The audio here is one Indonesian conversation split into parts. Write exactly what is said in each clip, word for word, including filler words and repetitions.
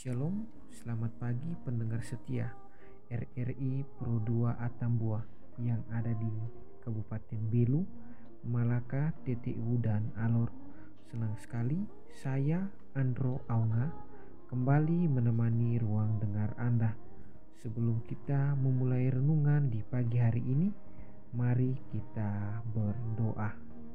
Shalom, selamat pagi pendengar setia R R I Pro dua Atambua yang ada di Kabupaten Belu, Malaka, T T U dan Alor. Senang sekali saya Andro Aunga kembali menemani ruang dengar Anda. Sebelum kita memulai renungan di pagi hari ini, mari kita berdoa.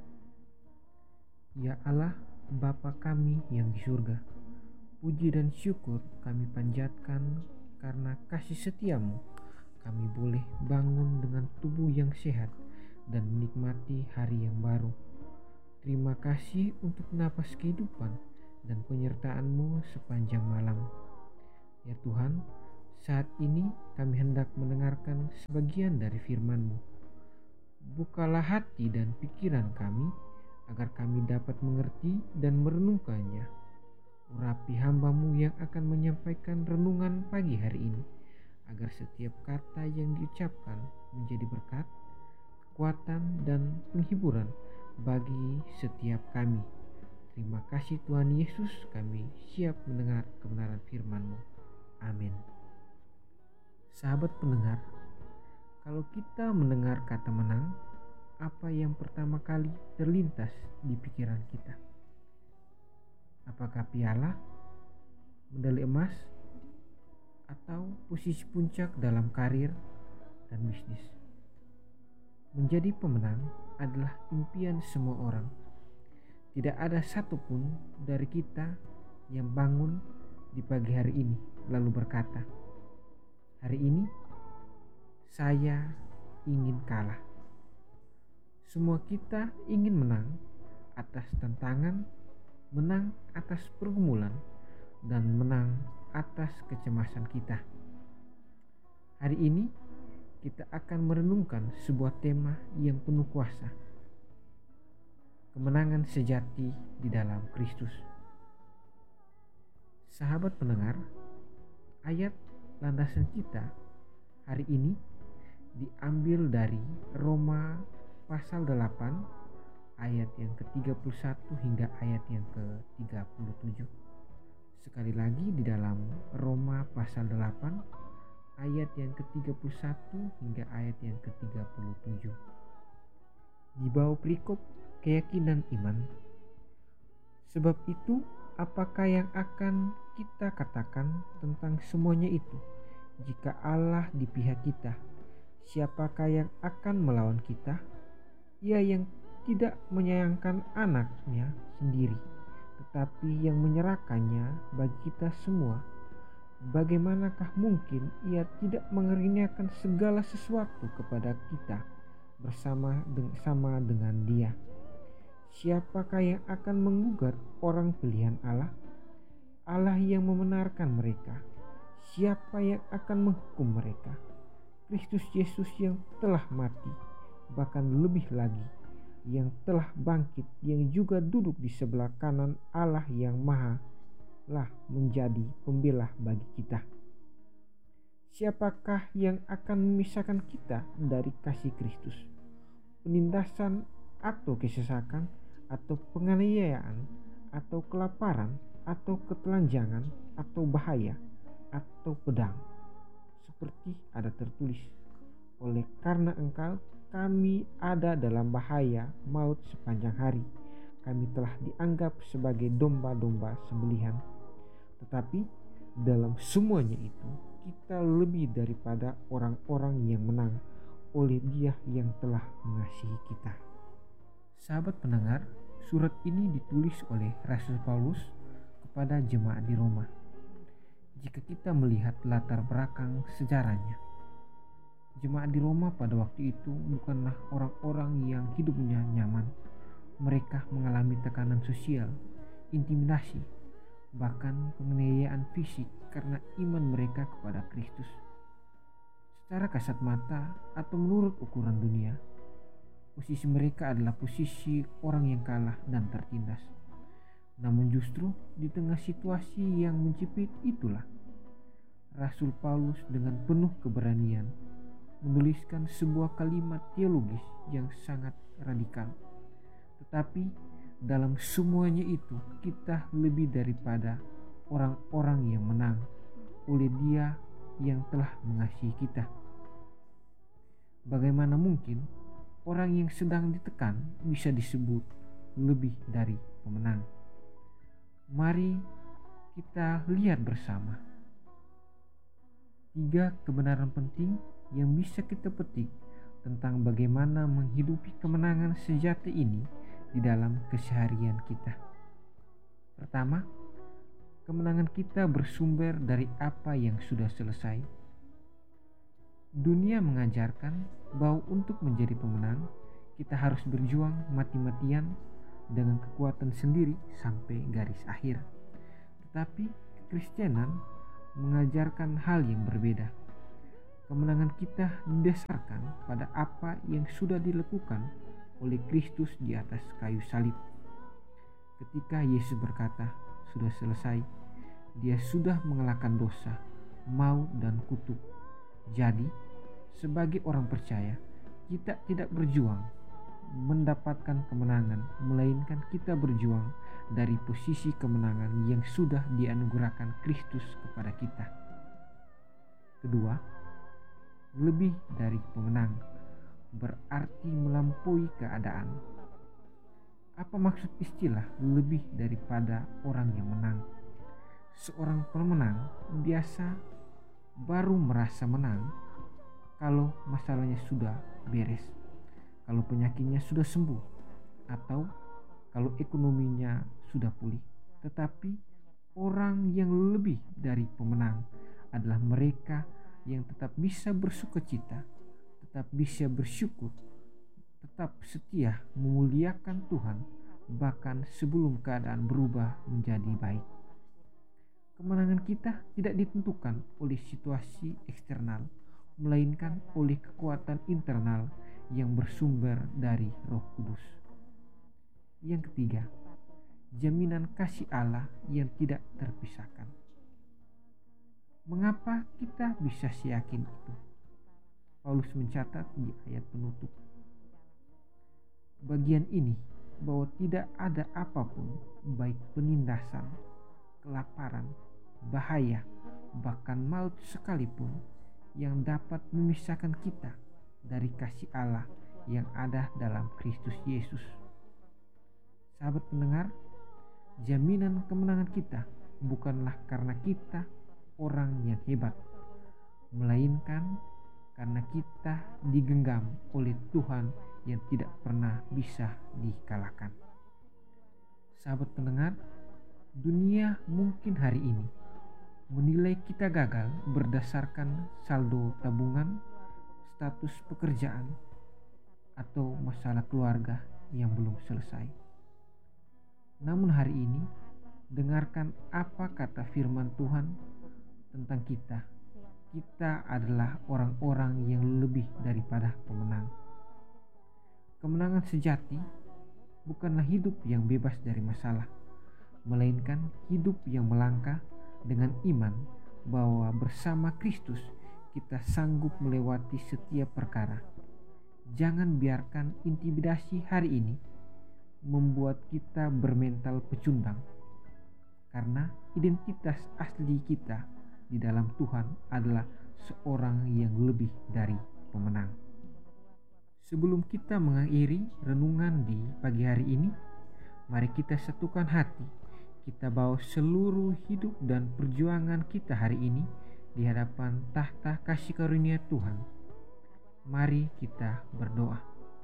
Ya Allah, Bapa kami yang di surga, puji dan syukur kami panjatkan karena kasih setiamu. Kami boleh bangun dengan tubuh yang sehat dan menikmati hari yang baru. Terima kasih untuk napas kehidupan dan penyertaan-Mu sepanjang malam. Ya Tuhan, saat ini kami hendak mendengarkan sebagian dari firman-Mu. Bukalah hati dan pikiran kami agar kami dapat mengerti dan merenungkannya. Urapi hamba-Mu yang akan menyampaikan renungan pagi hari ini, agar setiap kata yang diucapkan menjadi berkat, kekuatan, dan penghiburan bagi setiap kami. Terima kasih Tuhan Yesus, kami siap mendengar kebenaran firman-Mu. Amin. Sahabat pendengar, kalau kita mendengar kata menang, apa yang pertama kali terlintas di pikiran kita? Apakah piala, medali emas, atau posisi puncak dalam karir dan bisnis? Menjadi pemenang adalah impian semua orang. Tidak ada satupun dari kita yang bangun di pagi hari ini lalu berkata, "Hari ini saya ingin kalah." Semua kita ingin menang atas tantangan, menang atas pergumulan, dan menang atas kecemasan kita. Hari ini kita akan merenungkan sebuah tema yang penuh kuasa, kemenangan sejati di dalam Kristus. Sahabat pendengar, ayat landasan kita hari ini diambil dari Roma pasal delapan ayat yang ke tiga puluh satu hingga ayat yang ke tiga puluh tujuh. Sekali lagi di dalam Roma pasal delapan ayat yang ke tiga puluh satu hingga ayat yang ke tiga puluh tujuh. Di bawah perikop keyakinan iman. Sebab itu, apakah yang akan kita katakan tentang semuanya itu? Jika Allah di pihak kita, siapakah yang akan melawan kita? Ia yang tidak menyayangkan anaknya sendiri, tetapi yang menyerahkannya bagi kita semua. Bagaimanakah mungkin ia tidak mengaruniakan segala sesuatu kepada kita bersama sama dengan Dia? Siapakah yang akan menggugat orang pilihan Allah? Allah yang membenarkan mereka. Siapa yang akan menghukum mereka? Kristus Yesus yang telah mati, bahkan lebih lagi yang telah bangkit, yang juga duduk di sebelah kanan Allah yang maha, lah menjadi pembela bagi kita. Siapakah yang akan memisahkan kita dari kasih Kristus? Penindasan atau kesesakan, atau penganiayaan, atau kelaparan, atau ketelanjangan, atau bahaya, atau pedang? Seperti ada tertulis, oleh karena Engkau kami ada dalam bahaya maut sepanjang hari. Kami telah dianggap sebagai domba-domba sembelihan. Tetapi dalam semuanya itu kita lebih daripada orang-orang yang menang oleh Dia yang telah mengasihi kita. Sahabat pendengar, surat ini ditulis oleh Rasul Paulus kepada jemaat di Roma. Jika kita melihat latar belakang sejarahnya, jemaat di Roma pada waktu itu bukanlah orang-orang yang hidupnya nyaman. Mereka mengalami tekanan sosial, intimidasi, bahkan penganiayaan fisik karena iman mereka kepada Kristus. Secara kasat mata atau menurut ukuran dunia, posisi mereka adalah posisi orang yang kalah dan tertindas. Namun justru di tengah situasi yang mencipit itulah Rasul Paulus dengan penuh keberanian menuliskan sebuah kalimat teologis yang sangat radikal. Tetapi dalam semuanya itu kita lebih daripada orang-orang yang menang oleh Dia yang telah mengasihi kita. Bagaimana mungkin orang yang sedang ditekan bisa disebut lebih dari pemenang? Mari kita lihat bersama tiga kebenaran penting yang bisa kita petik tentang bagaimana menghidupi kemenangan sejati ini di dalam keseharian kita. Pertama, kemenangan kita bersumber dari apa yang sudah selesai. Dunia mengajarkan bahwa untuk menjadi pemenang, kita harus berjuang mati-matian dengan kekuatan sendiri sampai garis akhir. Tetapi Kekristenan mengajarkan hal yang berbeda. Kemenangan kita didasarkan pada apa yang sudah dilakukan oleh Kristus di atas kayu salib. Ketika Yesus berkata, "Sudah selesai," Dia sudah mengalahkan dosa, maut, dan kutuk. Jadi, sebagai orang percaya, kita tidak berjuang mendapatkan kemenangan, melainkan kita berjuang dari posisi kemenangan yang sudah dianugerahkan Kristus kepada kita. Kedua, lebih dari pemenang berarti melampaui keadaan. Apa maksud istilah lebih daripada orang yang menang? Seorang pemenang biasa baru merasa menang kalau masalahnya sudah beres, kalau penyakitnya sudah sembuh, atau kalau ekonominya sudah pulih. Tetapi orang yang lebih dari pemenang adalah mereka yang tetap bisa bersukacita, tetap bisa bersyukur, tetap setia memuliakan Tuhan bahkan sebelum keadaan berubah menjadi baik. Kemenangan kita tidak ditentukan oleh situasi eksternal, melainkan oleh kekuatan internal yang bersumber dari Roh Kudus. Yang ketiga, jaminan kasih Allah yang tidak terpisahkan. Mengapa kita bisa yakin itu? Paulus mencatat di ayat penutup bagian ini bahwa tidak ada apapun, baik penindasan, kelaparan, bahaya, bahkan maut sekalipun, yang dapat memisahkan kita dari kasih Allah yang ada dalam Kristus Yesus. Sahabat pendengar, jaminan kemenangan kita bukanlah karena kita orang yang hebat, melainkan karena kita digenggam oleh Tuhan yang tidak pernah bisa dikalahkan. Sahabat pendengar, dunia mungkin hari ini menilai kita gagal berdasarkan saldo tabungan, status pekerjaan, atau masalah keluarga yang belum selesai. Namun hari ini, dengarkan apa kata firman Tuhan tentang kita. Kita adalah orang-orang yang lebih daripada pemenang. Kemenangan sejati bukanlah hidup yang bebas dari masalah, melainkan hidup yang melangkah dengan iman bahwa bersama Kristus kita sanggup melewati setiap perkara. Jangan biarkan intimidasi hari ini membuat kita bermental pecundang, karena identitas asli kita di dalam Tuhan adalah seorang yang lebih dari pemenang. Sebelum kita mengakhiri renungan di pagi hari ini, mari kita satukan hati. Kita bawa seluruh hidup dan perjuangan kita hari ini di hadapan tahta kasih karunia Tuhan. Mari kita berdoa.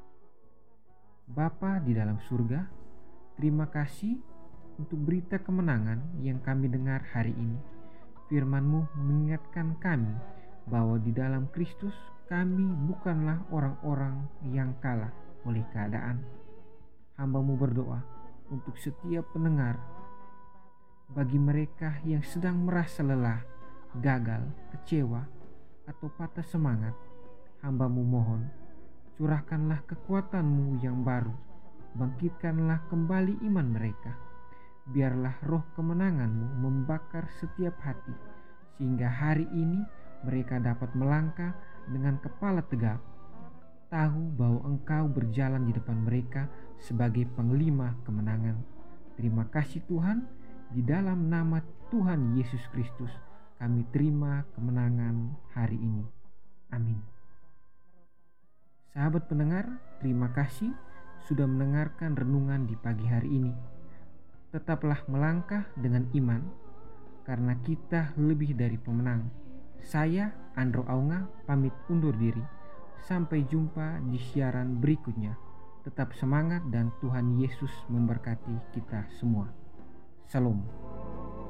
Bapa di dalam surga, terima kasih untuk berita kemenangan yang kami dengar hari ini. Firman-Mu mengingatkan kami bahwa di dalam Kristus kami bukanlah orang-orang yang kalah oleh keadaan. Hamba-Mu berdoa untuk setiap pendengar, bagi mereka yang sedang merasa lelah, gagal, kecewa, atau patah semangat, hamba-Mu mohon, curahkanlah kekuatan-Mu yang baru, bangkitkanlah kembali iman mereka. Biarlah roh kemenangan-Mu membakar setiap hati, sehingga hari ini mereka dapat melangkah dengan kepala tegak, tahu bahwa Engkau berjalan di depan mereka sebagai panglima kemenangan. Terima kasih Tuhan, Di dalam nama Tuhan Yesus Kristus kami terima kemenangan hari ini. Amin. Sahabat pendengar, terima kasih sudah mendengarkan renungan di pagi hari ini. Tetaplah melangkah dengan iman, karena kita lebih dari pemenang. Saya, Andro Aunga, pamit undur diri. Sampai jumpa di siaran berikutnya. Tetap semangat dan Tuhan Yesus memberkati kita semua. Shalom.